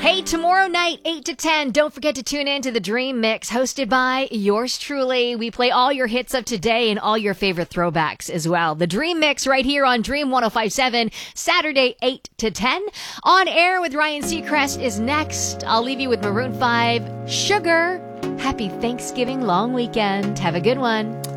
Hey, tomorrow night, 8 to 10, don't forget to tune in to the Dream Mix, hosted by yours truly. We play all your hits of today and all your favorite throwbacks as well. The Dream Mix right here on Dream 105.7, Saturday, 8 to 10. On air with Ryan Seacrest is next. I'll leave you with Maroon 5, Sugar. Happy Thanksgiving long weekend. Have a good one.